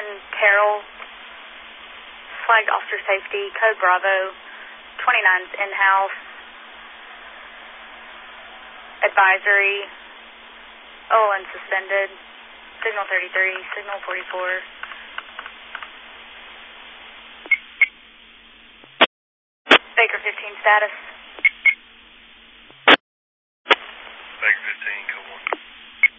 Carroll, flagged officer safety, code Bravo, 29's in-house, advisory, OLN suspended, signal 33, signal 44. Baker 15 status.